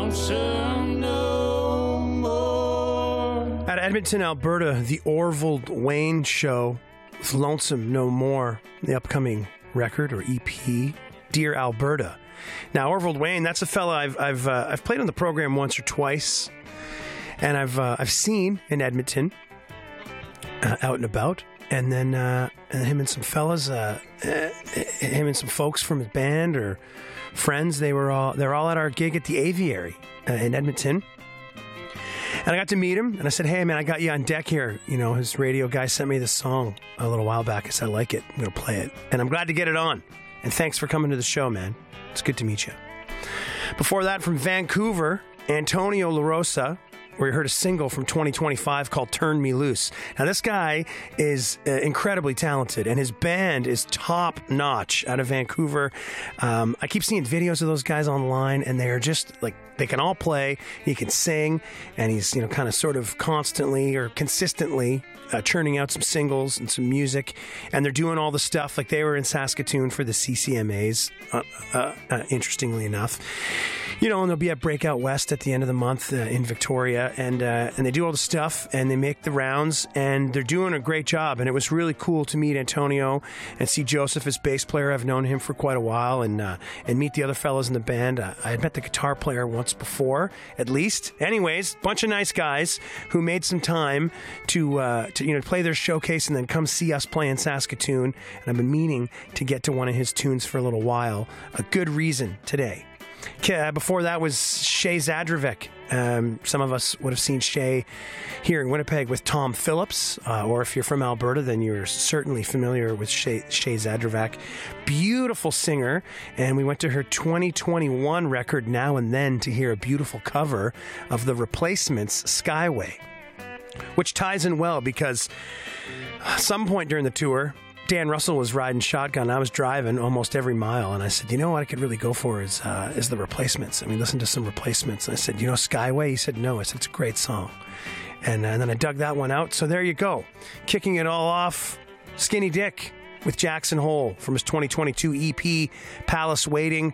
lonesome no more. Out of Edmonton, Alberta, the Orville Wayne Show with Lonesome No More, the upcoming record or EP, Dear Alberta. Now, Orville Wayne, that's a fella I've played on the program once or twice, and I've seen in Edmonton, out and about, and then him and some fellas, him and some folks from his band or friends, they're all at our gig at the Aviary in Edmonton. And I got to meet him, and I said, hey, man, I got you on deck here. You know, his radio guy sent me this song a little while back. I said, I like it. I'm going to play it. And I'm glad to get it on. And thanks for coming to the show, man. It's good to meet you. Before that, from Vancouver, Antonio LaRosa, where you heard a single from 2025 called Turn Me Loose. Now, this guy is incredibly talented, and his band is top-notch out of Vancouver. I keep seeing videos of those guys online, and they're just, like, they can all play, he can sing, and he's, you know, kind of sort of constantly or consistently churning out some singles and some music, and they're doing all the stuff, like they were in Saskatoon for the CCMAs, interestingly enough. You know, and they'll be at Breakout West at the end of the month in Victoria, and they do all the stuff, and they make the rounds, and they're doing a great job. And it was really cool to meet Antonio and see Joseph, his bass player. I've known him for quite a while, and meet the other fellows in the band. I had met the guitar player once before, at least. Anyways, bunch of nice guys who made some time to play their showcase and then come see us play in Saskatoon. And I've been meaning to get to one of his tunes for a little while. A good reason today. Before that was Shay Zadrovic. Some of us would have seen Shay here in Winnipeg with Tom Phillips, or if you're from Alberta, then you're certainly familiar with Shay Zadrovic. Beautiful singer, and we went to her 2021 record Now and Then to hear a beautiful cover of The Replacements' Skyway, which ties in well because at some point during the tour, Dan Russell was riding shotgun. I was driving almost every mile, and I said, you know what I could really go for is The Replacements. I mean, listen to some Replacements. And I said, you know Skyway? He said, no. I said, it's a great song. And then I dug that one out. So there you go. Kicking it all off, Skinny Dick with Jackson Hole from his 2022 EP, Palace Waiting.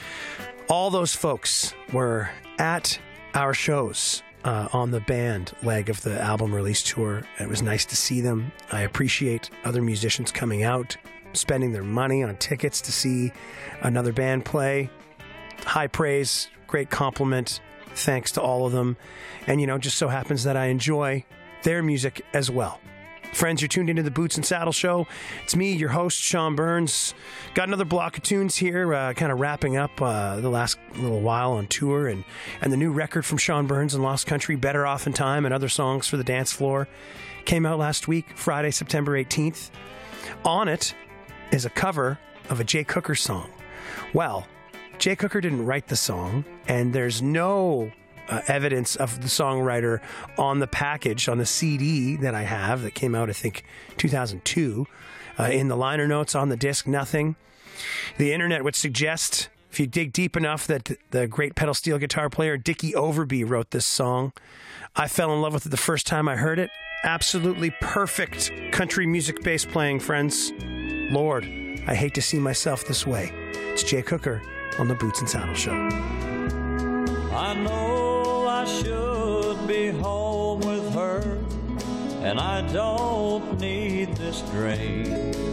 All those folks were at our shows on the band leg of the album release tour. It was nice to see them. I appreciate other musicians coming out, spending their money on tickets to see another band play. High praise, great compliment. Thanks to all of them. And, you know, just so happens that I enjoy their music as well. Friends, you're tuned into the Boots and Saddle Show. It's me, your host, Sean Burns. Got another block of tunes here, kind of wrapping up the last little while on tour. And the new record from Sean Burns and Lost Country, Better Off in Time, and Other Songs for the Dance Floor, came out last week, Friday, September 18th. On it is a cover of a Jay Cooker song. Well, Jay Cooker didn't write the song, and there's no evidence of the songwriter on the package, on the CD that I have that came out, I think, 2002. In the liner notes on the disc, nothing. The internet would suggest, if you dig deep enough, that the great pedal steel guitar player Dickie Overby wrote this song. I fell in love with it the first time I heard it. Absolutely perfect country music bass playing, friends. Lord, I hate to see myself this way. It's Jay Cooker on the Boots and Saddle Show. I know I should be home with her, and I don't need this drink.